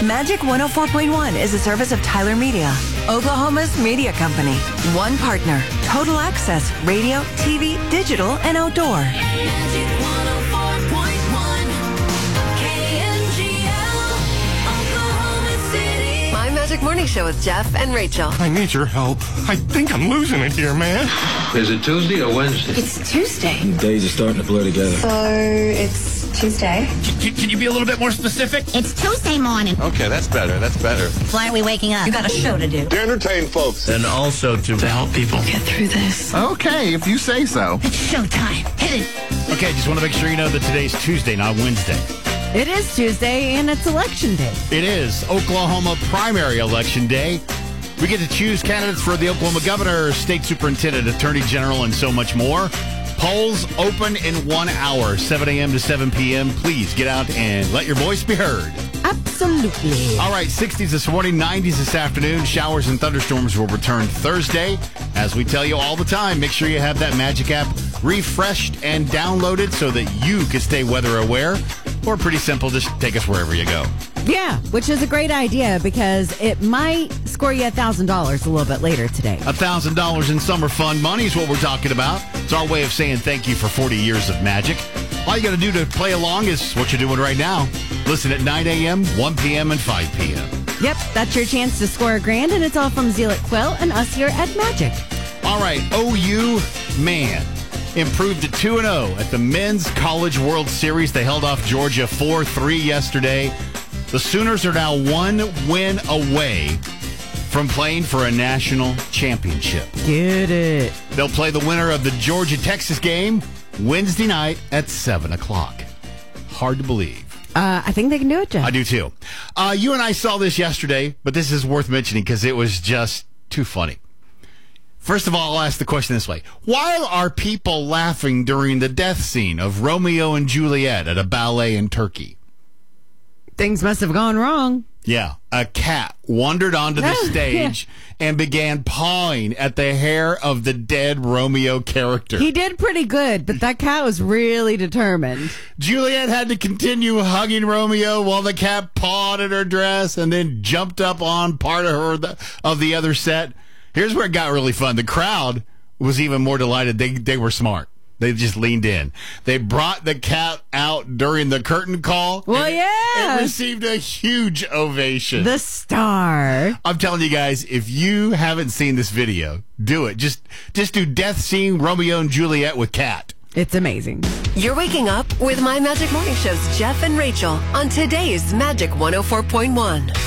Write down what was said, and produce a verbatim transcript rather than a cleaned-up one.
Magic one oh four point one is a service of Tyler Media, Oklahoma's media company. One partner, total access, radio, T V, digital, and outdoor. Magic one oh four point one, K N G L, Oklahoma City. My Magic Morning Show with Jeff and Rachel. I need your help. I think I'm losing it here, man. Is it Tuesday or Wednesday? It's Tuesday. Days are starting to blur together. So it's Tuesday. Can, can you be a little bit more specific? It's Tuesday morning. Okay, that's better. That's better. Why are we waking up? You got a show to do. To entertain folks. And also to, to help people. Get through this. Okay, if you say so. It's showtime. Hit it. Okay, just want to make sure you know that today's Tuesday, not Wednesday. It is Tuesday, and it's Election Day. It is Oklahoma primary election day. We get to choose candidates for the Oklahoma governor, state superintendent, attorney general, and so much more. Polls open in one hour, seven a.m. to seven p.m. Please get out and let your voice be heard. Absolutely. All right, sixties this morning, nineties this afternoon. Showers and thunderstorms will return Thursday. As we tell you all the time, make sure you have that Magic app refreshed and downloaded so that you can stay weather aware. Or pretty simple, just take us wherever you go. Yeah, which is a great idea because it might score you one thousand dollars a little bit later today. one thousand dollars in summer fun money is what we're talking about. It's our way of saying thank you for forty years of Magic. All you got to do to play along is what you're doing right now. Listen at nine a.m., one p.m., and five p.m. Yep, that's your chance to score a grand, and it's all from Zealot Quill and us here at Magic. All right, O U, man, improved to two and oh at the Men's College World Series. They held off Georgia four three yesterday. The Sooners are now one win away from playing for a national championship. Get it. They'll play the winner of the Georgia-Texas game Wednesday night at seven o'clock. Hard to believe. Uh, I think they can do it, Jeff. I do too. Uh, you and I saw this yesterday, but this is worth mentioning because it was just too funny. First of all, I'll ask the question this way. Why are people laughing during the death scene of Romeo and Juliet at a ballet in Turkey? Things must have gone wrong. Yeah. A cat wandered onto the stage and began pawing at the hair of the dead Romeo character. He did pretty good, but that cat was really determined. Juliet had to continue hugging Romeo while the cat pawed at her dress and then jumped up on part of her of the other set. Here's where it got really fun. The crowd was even more delighted. They they were smart. They just leaned in. They brought the cat out during the curtain call. Well, and yeah. It received a huge ovation. The star. I'm telling you guys, if you haven't seen this video, do it. Just just do death scene Romeo and Juliet with cat. It's amazing. You're waking up with My Magic Morning Show's Jeff and Rachel on today's Magic one oh four point one.